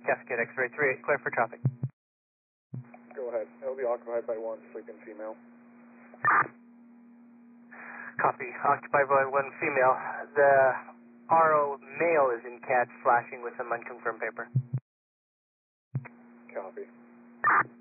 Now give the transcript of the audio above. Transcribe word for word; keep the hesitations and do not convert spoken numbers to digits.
Cascade X-ray three eight, clear for traffic. Go ahead. It'll be occupied by one sleeping female. Copy. Occupied by one female. The R O male is in C A D flashing with some unconfirmed paper. Copy.